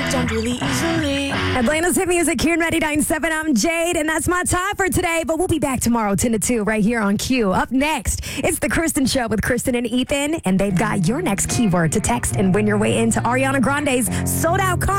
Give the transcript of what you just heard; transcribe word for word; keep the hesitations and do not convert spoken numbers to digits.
down really easily. Atlanta's hit music here in ninety-nine point seven. I'm Jade, and that's my time for today. But we'll be back tomorrow, ten to two, right here on Q. Up next, it's The Kristen Show with Kristen and Ethan, and they've got your next keyword to text and win your way into Ariana Grande's sold-out concert.